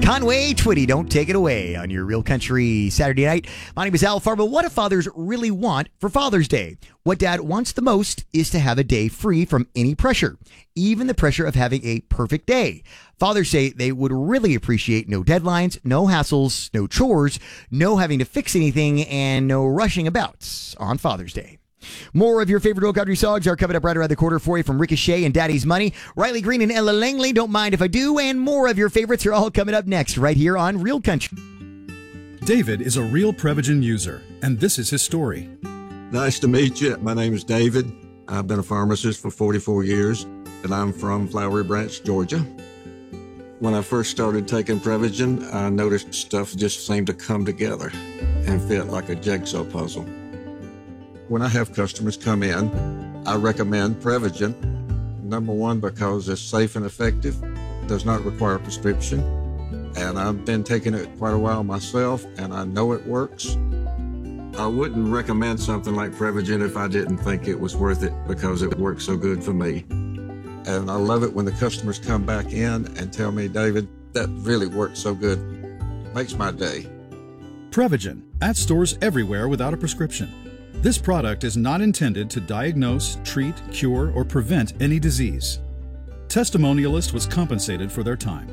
Conway Twitty, don't take it away on your Real Country Saturday night. My name is Al Farbo. What do fathers really want for Father's Day? What dad wants the most is to have a day free from any pressure, even the pressure of having a perfect day. Fathers say they would really appreciate no deadlines, no hassles, no chores, no having to fix anything, and no rushing about on Father's Day. More of your favorite Real Country songs are coming up right around the corner for you from Ricochet and Daddy's Money. Riley Green and Ella Langley, Don't Mind If I Do, and more of your favorites are all coming up next right here on Real Country. David is a real Prevagen user, and this is his story. Nice to meet you. My name is David. I've been a pharmacist for 44 years, and I'm from Flowery Branch, Georgia. When I first started taking Prevagen, I noticed stuff just seemed to come together and fit like a jigsaw puzzle. When I have customers come in, I recommend Prevagen. Number one, because it's safe and effective, does not require a prescription, and I've been taking it quite a while myself, and I know it works. I wouldn't recommend something like Prevagen if I didn't think it was worth it because it works so good for me. And I love it when the customers come back in and tell me, David, that really worked so good. Makes my day. Prevagen, at stores everywhere without a prescription. This product is not intended to diagnose, treat, cure, or prevent any disease. Testimonialist was compensated for their time.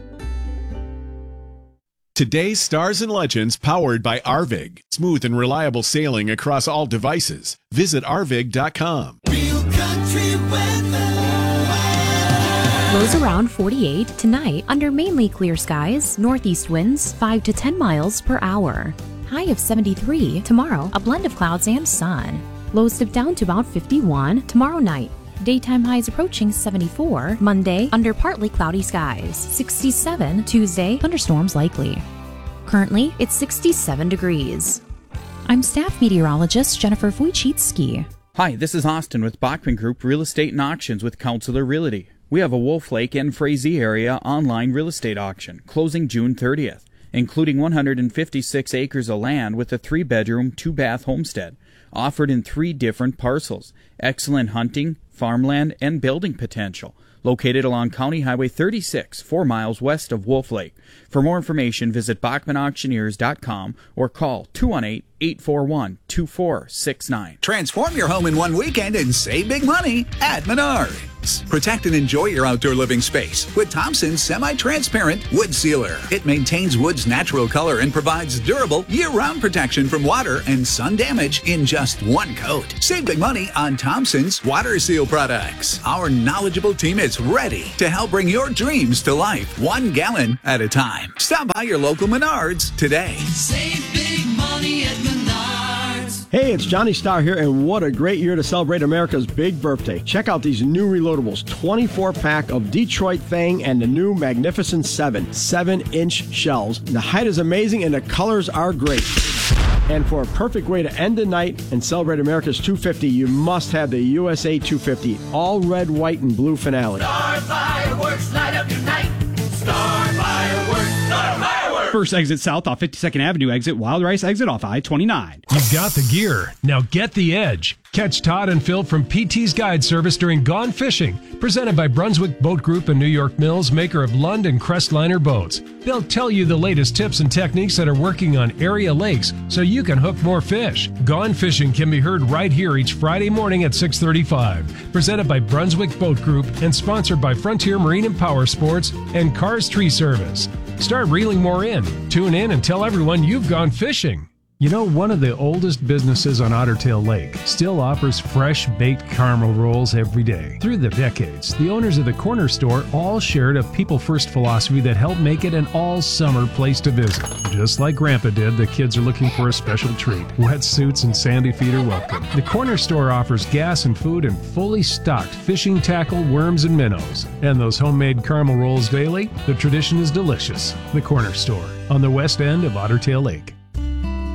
Today's Stars and Legends powered by Arvig. Smooth and reliable sailing across all devices. Visit arvig.com. Real Country weather. Lows around 48 tonight under mainly clear skies. Northeast winds 5 to 10 miles per hour. High of 73 tomorrow, a blend of clouds and sun. Lows dip down to about 51 tomorrow night. Daytime highs approaching 74 Monday under partly cloudy skies. 67 Tuesday, thunderstorms likely. Currently, it's 67 degrees. I'm staff meteorologist Jennifer Wojcicki. Hi, this is Austin with Bachman Group Real Estate and Auctions with Counselor Realty. We have a Wolf Lake and Frazee area online real estate auction closing June 30th. Including 156 acres of land with a 3-bedroom, 2-bath homestead, offered in 3 different parcels. Excellent hunting, farmland, and building potential. Located along County Highway 36, 4 miles west of Wolf Lake. For more information, visit BachmanAuctioneers.com or call 218-841-2469. Transform your home in one weekend and save big money at Menards. Protect and enjoy your outdoor living space with Thompson's semi-transparent wood sealer. It maintains wood's natural color and provides durable year-round protection from water and sun damage in just one coat. Save big money on Thompson's water seal products. Our knowledgeable team is ready to help bring your dreams to life 1 gallon at a time. Stop by your local Menards today. Save big money at Menards. Hey, it's Johnny Starr here, and what a great year to celebrate America's big birthday. Check out these new reloadables, 24-pack of Detroit Fang and the new Magnificent 7, 7-inch shells. The height is amazing and the colors are great. And for a perfect way to end the night and celebrate America's 250, you must have the USA 250, all red, white, and blue finale. Star Fireworks, light up your night. Star Fireworks, Star Fireworks. First exit south off 52nd Avenue exit, Wild Rice exit off I-29. You've got the gear. Now get the edge. Catch Todd and Phil from PT's Guide Service during Gone Fishing, presented by Brunswick Boat Group and New York Mills, maker of Lund and Crestliner boats. They'll tell you the latest tips and techniques that are working on area lakes so you can hook more fish. Gone Fishing can be heard right here each Friday morning at 6:35. Presented by Brunswick Boat Group and sponsored by Frontier Marine and Power Sports and Cars Tree Service. Start reeling more in. Tune in and tell everyone you've gone fishing. You know, one of the oldest businesses on Otter Tail Lake still offers fresh baked caramel rolls every day. Through the decades, the owners of the corner store all shared a people-first philosophy that helped make it an all-summer place to visit. Just like Grandpa did, the kids are looking for a special treat. Wetsuits and sandy feet are welcome. The corner store offers gas and food and fully stocked fishing tackle, worms, and minnows. And those homemade caramel rolls daily, the tradition is delicious. The corner store on the west end of Otter Tail Lake.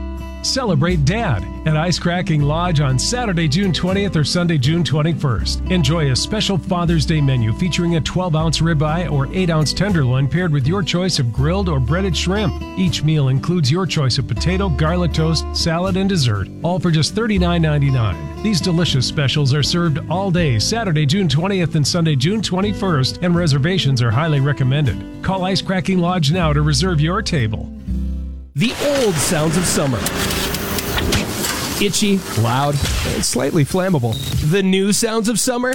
Celebrate Dad at Ice Cracking Lodge on Saturday, June 20th or Sunday, June 21st. Enjoy a special Father's Day menu featuring a 12-ounce ribeye or 8-ounce tenderloin paired with your choice of grilled or breaded shrimp. Each meal includes your choice of potato, garlic toast, salad, and dessert, all for just $39.99. These delicious specials are served all day Saturday, June 20th and Sunday, June 21st, and reservations are highly recommended. Call Ice Cracking Lodge now to reserve your table. The old sounds of summer. Itchy, loud, and slightly flammable. The new sounds of summer.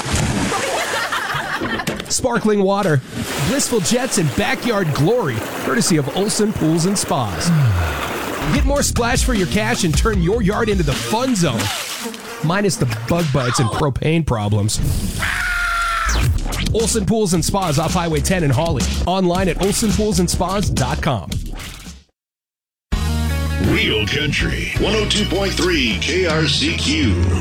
Sparkling water, blissful jets, and backyard glory, courtesy of Olson Pools and Spas. Get more splash for your cash and turn your yard into the fun zone. Minus the bug bites and propane problems. Olson Pools and Spas off Highway 10 in Hawley. Online at olsonpoolsandspas.com. Real Country 102.3 KRCQ.